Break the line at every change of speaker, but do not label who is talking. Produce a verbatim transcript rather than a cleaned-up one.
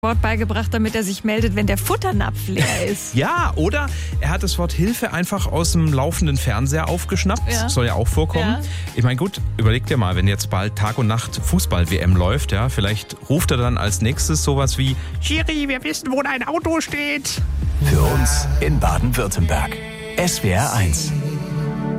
Wort beigebracht, damit er sich meldet, wenn der Futternapf leer ist.
Ja, oder er hat das Wort Hilfe einfach aus dem laufenden Fernseher aufgeschnappt.
Ja.
Soll ja auch vorkommen.
Ja.
Ich meine, gut, überleg dir mal, wenn jetzt bald Tag und Nacht Fußball-W M läuft, ja, vielleicht ruft er dann als nächstes sowas wie Schiri, wir wissen, wo dein Auto steht.
Für uns in Baden-Württemberg. S W R eins.